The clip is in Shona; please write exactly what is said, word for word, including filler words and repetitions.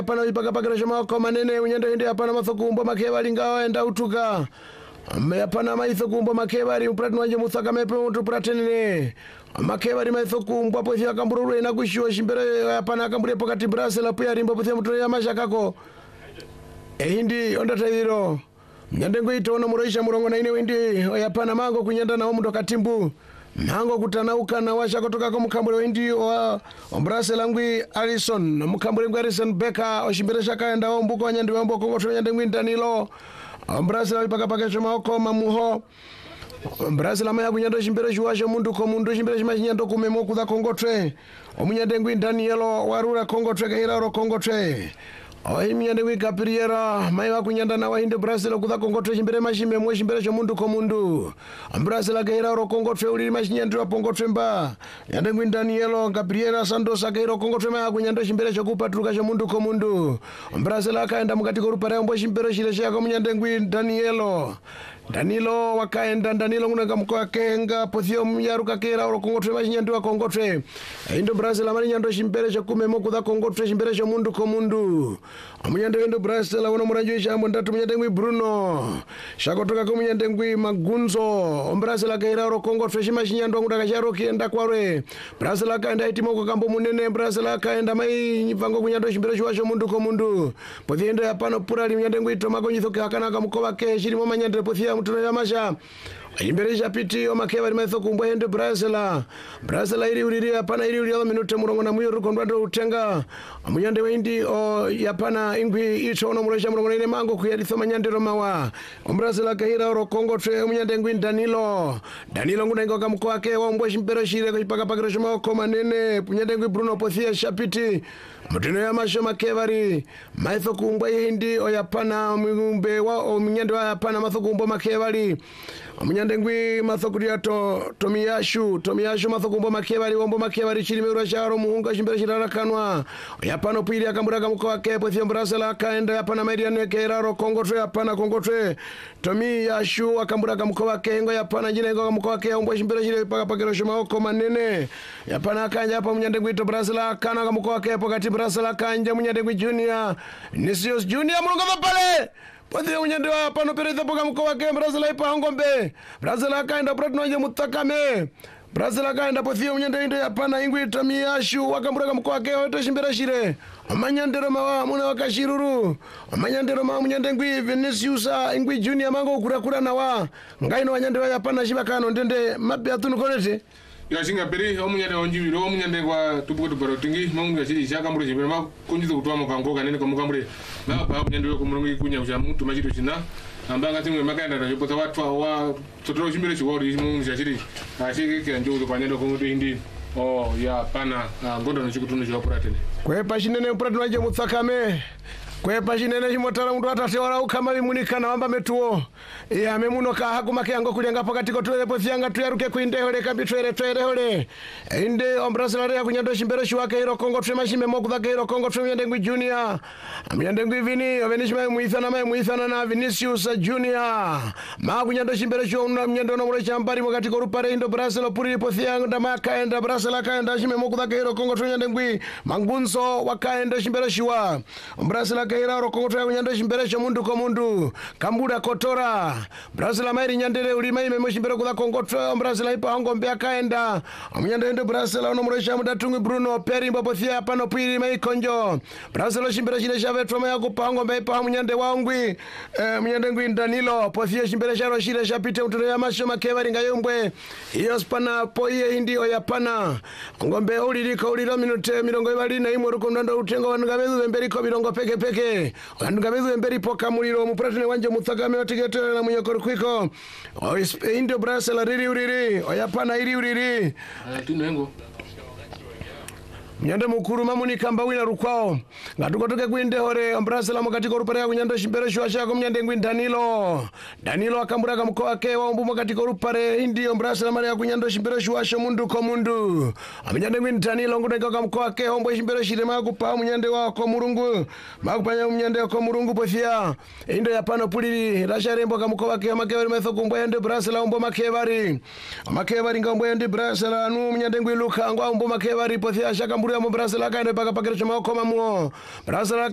Pana ipaka pakira shoma kwa manene unyende hindi hapana mathokumbo makebari ngawa enda utuka. Hapana maithokumbo makebari upratini wanje muthaka mepe mtu pratenine. Makebari maithokumbo hapo thia kambururu ina kushio shimbere hapana kambure pokati brase la puya rimbo puthia mtu ya mashakako. E hindi onda taidiro. Nyende nguito ono muroisha murongo na ine windi hapana mango kunyenda na omu katimbu. Mango kutanauka na washa kutoka kwa mkambure windi wa ombrase langwi Alison mkambure ngwi Alison Beka oshimbere shaka enda ombuko wanyandi wambo kongoto nyande ngwi Danilo ombrase la ipaka pake shoma oko mamuho ombrase la maya kunyando shimbere shuwasho mundu ko mundu shimbere shima shinyando kumemo kutha kongotwe omunyande ngwi Danielo warura kongotwe kahira ro kongotwe Oi miyande wi Gabriela maiwa kunyanda na wahinde Brazil kutha kongotwe shimbere mashime mwe shimbere sho mundu ko mundu Brazil gaira ro kongotwe uli mashinyandwa pongotwe mba yande ngwi Danielo Gabriela Santos gaira kongotwe ma kunyanda shimbere sho kupatruka sho mundu ko mundu Brazil akaenda mukati ko rupare mbo shimbere shile sha ko munyande ngwi Danielo Danilo wakaenda Danilo ngunanga mkoa kenga pothio myaruka kera ro kongotwe mashinyandwa kongotwe indo Brazil amari nyando shimbere sho kumemo kutha kongotwe shimbere sho mundu ko mundu Amunyande wendo Brazil wana muranjo ishambo ndatu munyande ngwi Bruno shakotoka ko munyande ngwi Magunzo Brazil gaira ro Kongo freshima shinyando ngudaka charo kienda kware Brazil akaenda itimo ko kambo munene Brazil akaenda mai nyivango kunyando shimbere shwasho mundu ko mundu pothiendo yapano purali munyande ngwi Tomako nyithoke hakana kamukoba ke shirimo manyande pothia mutuno ya masha Imbere japiti o makeba rimetho kumbwa hende Brazil Brazil iri uriri hapana iri uriri minute murongo na muyo rukondwando utenga amunyande wendi o yapana ingwi ito ono muroja murongo ine mango kuyaditho manyande romawa Brazil kahira oro Kongo tre amunyande ngwi Danilo Danilo nguna ingo kamuko wake wa mbwa shimpero shire kujipaka pakiro shoma oko manene punyande ngwi Bruno pothia shapiti Mutino ya masho makebari maitho kumbwa hindi o yapana mbe wa o mnyande wa yapana matho kumbwa makebari Amunyande ngwi mathokuria to Tomiyashu Tomiyashu mathokumbo makebari wombo makebari chiri meura sharo muhunga shimbere shirara kanwa yapano pili akambura kamuko wake pothio Brazil akaenda yapana mediane keraro Kongotwe yapana Kongotwe Tomiyashu akambura kamuko wake ngo yapana jine ngo kamuko wake ombo shimbere shire paka pakero shoma oko manene yapana akanja hapa munyande ngwi to Brazil akana kamuko wake pokati Brazil akanja munyande ngwi Junior Nisios Junior mulongo pale Pothia munyande wa pano peretha poka mko wake Brazil ipa hongombe Brazil akaenda pratino nje mutakame Brazil akaenda pothia munyande inde yapana ingwi Tomiyashu wakambura mko wake wote shimbere shire amanyandero mawa muna wakashiruru amanyandero mawa munyande ngwi Vinicius ingwi Junior mango kurakura nawa ngaino wanyande wa yapana shibakano ndende mabe atunu kolete Ya singa peri omunyande onjibiro omunyande kwa tupuko tuparo tingi mungu ya chiri shaka mbure shibere ma kunjizo kutuwa mkango kanene kwa mkambure na pa munyande kwa murungi kunya ushamu tumajito china ambanga timu makanda na jopota watu wa totoro shibere shigori mungu ya chiri ashiki kia njozo kwa nyando kwa hindi oh ya pana ngondo na chikutunu shigopura tene Kwe pashinene upuratu waje mutakame Kwe pashinene shimotara mtu watate wala ukama vimunika na wamba metuo ya memuno ka hakuma kiango kulianga pakati kotuwele pothianga tuyaruke kuinde hole kambi tuwele tuwele hole inde ombrasilare ya kunyando shimbere shuwake hiro Kongo tuwe mashime moku dhake hiro Kongo tuwe miyande ngwi Junior miyande ngwi Vini ovenishima muithana mae muithana na Vinicius Junior maa kunyando shimbere shuwa una miyando na mure champari mwakati korupare indo Brazil puri pothianga ndama kaenda Brazil kaenda shime moku dhake hiro Kongo tuwe miyande ngwi Magunzo wakaenda shimbere shuwa Brazil kaira ro Kongo tuwe miyando shimbere shu mundu ko mundu Kambuda Kotora Brazil mairi nyandere ulima ime mwishimbere kutha Kongo tuwe Brazil ipa hongo mbea kaenda Amunyande ende Brazil ono muresha mudatungi Bruno Peri mbapothia apano pili maikonjo Brazil shimbere shile shave troma ya kupa hongo mbea ipa munyande waungwi Munyande ngwi Danilo pothia shimbere sharo shile shapite utuno ya masho makeva ringa yumbwe Iyo spana po iye hindi oyapana Ngombe ulirika uliro minute mirongo ibali na imu ruko mnando utengo wanugamezu wemberi ko mirongo peke peke Wanugamezu wemberi poka muliro mupratine wanje muthagame watigete na mwenye kwiko Indo Brazil riri uriri oyapana iri uriri Tunengo Mnyande mukuru mamuni kamba wina rukwao Ngatuko tuke kuinde hore Brazil mwakatiko ruparea kunyando shimbere shuasha kumnyande ngwi Danilo Danilo akambura kamuko wake wa umbu mwakatiko rupare hindi Brazil maria kunyando shimbere shuasha mundu ko mundu Mnyande ngwi Danilo ngudeko kamuko wake wa umbu shimbere shire makupa mnyande wako murungu Makupanya mnyande wako murungu pothia Indo yapano puliri Rasha rembo kamuko wake wa makebari metho kumbo yende Brazil umbu makebari Makebari nga umbu yende Brazil anu mnyande ngwi Luka ngwa umbu makebari pothia shaka mburu ya Brazil akaende paka pakira chama okoma muo Brazil